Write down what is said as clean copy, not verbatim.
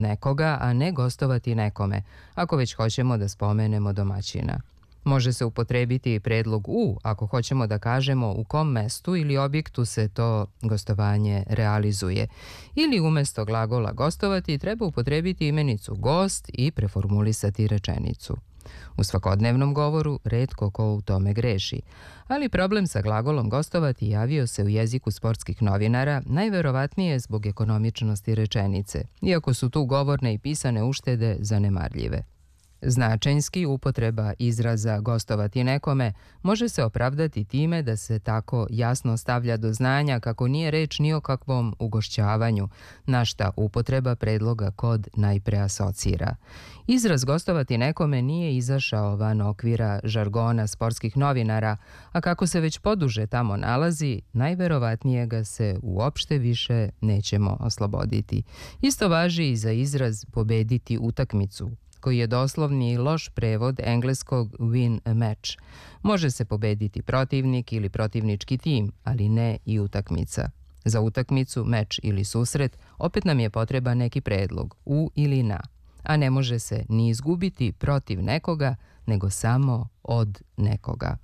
nekoga, a ne gostovati nekome, ako već hoćemo da spomenemo domaćina. Može se upotrebiti i predlog u, ako hoćemo da kažemo u kom mestu ili objektu se to gostovanje realizuje. Ili umesto glagola gostovati treba upotrebiti imenicu gost i preformulisati rečenicu. U svakodnevnom govoru retko ko u tome greši, ali problem sa glagolom gostovati javio se u jeziku sportskih novinara najverovatnije zbog ekonomičnosti rečenice, iako su tu govorne i pisane uštede zanemarljive. Značajnski upotreba izraza gostovati nekome može se opravdati time da se tako jasno stavlja do znanja kako nije reč ni o kakvom ugošćavanju, na šta upotreba predloga kod najpre asocira. Izraz gostovati nekome nije izašao van okvira žargona sportskih novinara, a kako se već poduže tamo nalazi, najverovatnije ga se uopšte više nećemo osloboditi. Isto važi i za izraz pobediti utakmicu, koji je doslovni i loš prevod engleskog win a match. Može se pobediti protivnik ili protivnički tim, ali ne i utakmica. Za utakmicu, meč ili susret opet nam je potreban neki predlog, u ili na, a ne može se ni izgubiti protiv nekoga, nego samo od nekoga.